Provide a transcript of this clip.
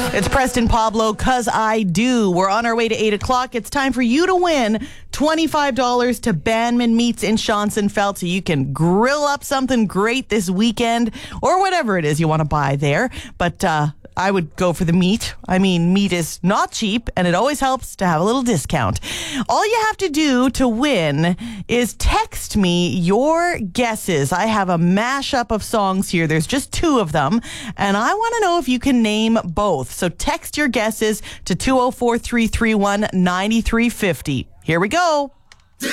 It's Preston Pablo, 'Cause I Do. We're on our way to 8 o'clock. It's time for you to win $25 to Banman Meats in Schonsenfeld so you can grill up something great this weekend or whatever it is you want to buy there. But I would go for the meat. I mean, meat is not cheap, and it always helps to have a little discount. All you have to do to win is text me your guesses. I have a mashup of songs here. There's just 2 of them, and I want to know if you can name both. So text your guesses to 204-331-9350. Here we go.